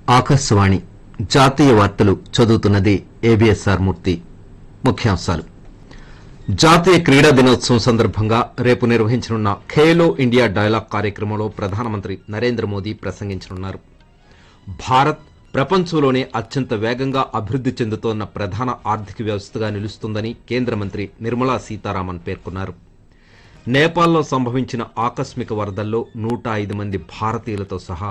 ఆకాశవాణి జాతీయ వార్తలు చదువుతున్నది ఏబిఎస్ఆర్ మూర్తి. ముఖ్యాంశాలు. జాతీయ క్రీడా దినోత్సవం సందర్భంగా రేపు నిర్వహించనున్న ఖేలో ఇండియా డైలాగ్ కార్యక్రమంలో ప్రధానమంత్రి నరేంద్ర మోదీ ప్రసంగించనున్నారు. భారత్ ప్రపంచంలోనే అత్యంత వేగంగా అభివృద్ది చెందుతోన్న ప్రధాన ఆర్థిక వ్యవస్థగా నిలుస్తుందని కేంద్ర మంత్రి నిర్మలా సీతారామన్ పేర్కొన్నారు. నేపాల్లో సంభవించిన ఆకస్మిక వరదల్లో 105 మంది భారతీయులతో సహా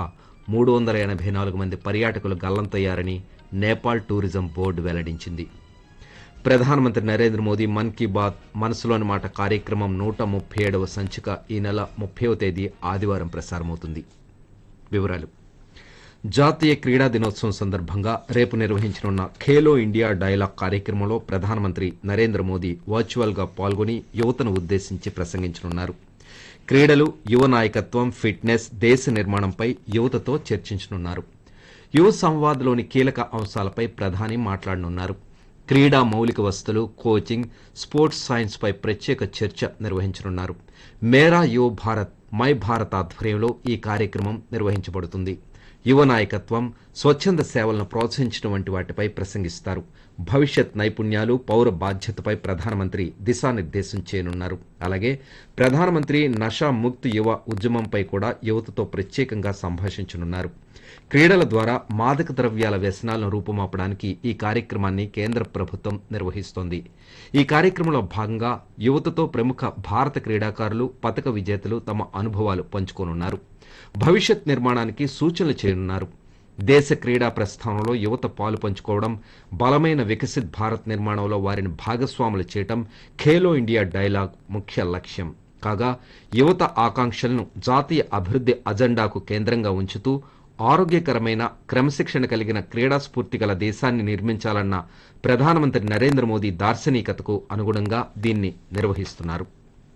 384 మంది పర్యాటకులు గల్లంతయ్యారని నేపాల్ టూరిజం బోర్డు వెల్లడించింది. ప్రధానమంత్రి నరేంద్ర మోదీ మన్ కీ బాత్ మనసులోని మాట కార్యక్రమం 137వ సంచిక ఈ నెల 30వ తేదీ ఆదివారం ప్రసారమవుతుంది. వివరాలు. జాతీయ క్రీడా దినోత్సవం సందర్భంగా రేపు నిర్వహించనున్న ఖేలో ఇండియా డైలాగ్ కార్యక్రమంలో ప్రధానమంత్రి నరేంద్ర మోదీ వర్చువల్ గా పాల్గొని యువతను ఉద్దేశించి ప్రసంగించనున్నారు. క్రీడలు, యువ నాయకత్వం, ఫిట్నెస్, దేశ నిర్మాణంపై యువతతో చర్చించనున్నారు. యువ సంవాద్లోని కీలక అంశాలపై ప్రధాని మాట్లాడనున్నారు. క్రీడా మౌలిక వసతులు, కోచింగ్, స్పోర్ట్స్ సైన్స్ పై ప్రత్యేక చర్చ నిర్వహించనున్నారు. మేరా యువ భారత్, మై భారత్ ఆధ్వర్యంలో ఈ కార్యక్రమం నిర్వహించబడుతుంది. యువ నాయకత్వం, స్వచ్ఛంద సేవలను ప్రోత్సహించడం వంటి వాటిపై ప్రసంగిస్తారు. భవిష్యత్ నైపుణ్యాలు, పౌర బాధ్యతపై ప్రధానమంత్రి దిశానిర్దేశం చేయనున్నారు. అలాగే ప్రధానమంత్రి నషా ముక్త్ యువ ఉద్యమంపై కూడా యువతతో ప్రత్యేకంగా సంభాషించనున్నారు. క్రీడల ద్వారా మాదక ద్రవ్యాల వ్యసనాలను రూపుమాపడానికి ఈ కార్యక్రమాన్ని కేంద్ర ప్రభుత్వం నిర్వహిస్తోంది. ఈ కార్యక్రమంలో భాగంగా యువతతో ప్రముఖ భారత క్రీడాకారులు, పతక విజేతలు తమ అనుభవాలు పంచుకోనున్నారు. భవిష్యత్ నిర్మాణానికి సూచనలు చేయనున్నారు. దేశ క్రీడా ప్రస్థానంలో యువత పాలు పంచుకోవడం, బలమైన వికసిత్ భారత్ నిర్మాణంలో వారిని భాగస్వాములు చేయడం ఖేలో ఇండియా డైలాగ్ ముఖ్య లక్ష్యం కాగా, యువత ఆకాంక్షలను జాతీయ అభివృద్ది అజెండాకు కేంద్రంగా ఉంచుతూ ఆరోగ్యకరమైన, క్రమశిక్షణ కలిగిన క్రీడా స్ఫూర్తి గల దేశాన్ని నిర్మించాలన్న ప్రధానమంత్రి నరేంద్ర మోదీ దార్శనికతకు అనుగుణంగా దీన్ని నిర్వహిస్తున్నారు.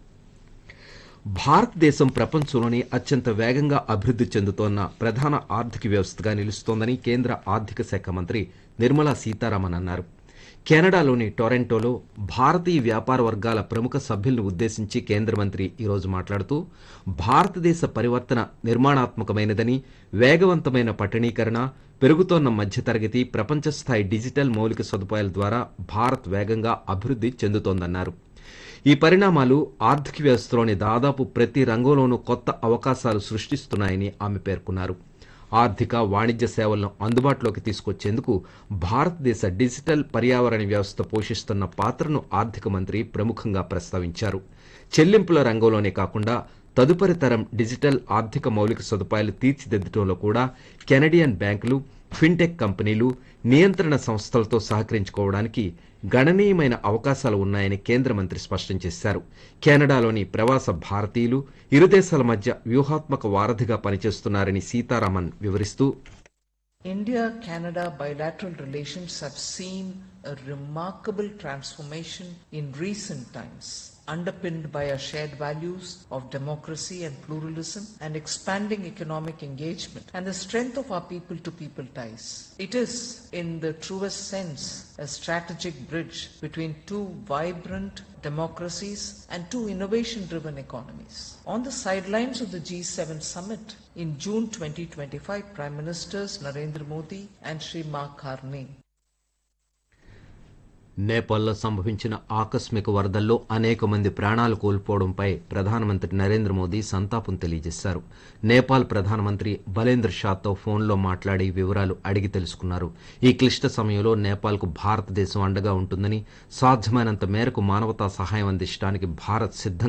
భారతదేశం ప్రపంచంలోనే అత్యంత వేగంగా అభివృద్ది చెందుతోన్న ప్రధాన ఆర్థిక వ్యవస్థగా నిలుస్తోందని కేంద్ర ఆర్థిక శాఖ మంత్రి నిర్మలా సీతారామన్ అన్నారు. కెనడాలోని టొరంటోలో భారతీయ వ్యాపార వర్గాల ప్రముఖ సభ్యులను ఉద్దేశించి కేంద్ర మంత్రి ఈరోజు మాట్లాడుతూ, భారతదేశ పరివర్తన నిర్మాణాత్మకమైనదని, వేగవంతమైన పట్టణీకరణ, పెరుగుతోన్న మధ్యతరగతి, ప్రపంచ స్థాయి డిజిటల్ మౌలిక సదుపాయాల ద్వారా భారత్ వేగంగా అభివృద్ది చెందుతోందన్నారు. ఈ పరిణామాలు ఆర్థిక వ్యవస్థలోని దాదాపు ప్రతి రంగంలోనూ కొత్త అవకాశాలు సృష్టిస్తున్నాయని ఆమె పేర్కొన్నారు. ఆర్థిక, వాణిజ్య సేవలను అందుబాటులోకి తీసుకొచ్చేందుకు భారతదేశ డిజిటల్ పర్యావరణ వ్యవస్థ పోషిస్తున్న పాత్రను ఆర్థిక మంత్రి ప్రముఖంగా ప్రస్తావించారు. చెల్లింపుల రంగంలోనే కాకుండా తదుపరి తరం డిజిటల్ ఆర్థిక మౌలిక సదుపాయాలు తీర్చిదిద్దడంలో కూడా కెనడియన్ బ్యాంకులు, ఫిన్టెక్ కంపెనీలు, నియంత్రణ సంస్థలతో సహకరించుకోవడానికి గణనీయమైన అవకాశాలు ఉన్నాయని కేంద్ర మంత్రి స్పష్టం చేశారు. కెనడాలోని ప్రవాస భారతీయులు ఇరు దేశాల మధ్య వ్యూహాత్మక వారధిగా పనిచేస్తున్నారని సీతారామన్ వివరిస్తూ, India-Canada bilateral relations have seen a remarkable transformation in recent times, underpinned by our shared values of democracy and pluralism and expanding economic engagement and the strength of our people-to-people ties. It is, in the truest sense, a strategic bridge between two vibrant democracies and two innovation-driven economies. On the sidelines of the G7 summit in June 2025, Prime Ministers Narendra Modi and Sri Mark Carney నేపాల్లో సంభవించిన ఆకస్మిక వరదల్లో అనేక మంది ప్రాణాలు కోల్పోవడంపై ప్రధానమంత్రి నరేంద్ర మోదీ సంతాపం తెలియజేశారు. నేపాల్ ప్రధానమంత్రి బలేంద్ర షాతో ఫోన్లో మాట్లాడి వివరాలు అడిగి తెలుసుకున్నారు. ఈ క్లిష్ట సమయంలో నేపాల్కు భారతదేశం అండగా ఉంటుందని, సాధ్యమైనంత మేరకు మానవతా సహాయం అందించడానికి భారత్ సిద్ధంగా